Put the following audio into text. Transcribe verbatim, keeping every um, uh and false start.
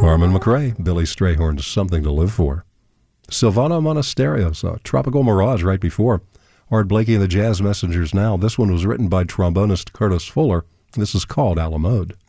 Carmen McRae, Billy Strayhorn's Something to Live For. Silvano Monasterio's uh, Tropical Mirage right before. Art Blakey and the Jazz Messengers now. This one was written by trombonist Curtis Fuller. This is called Alamode.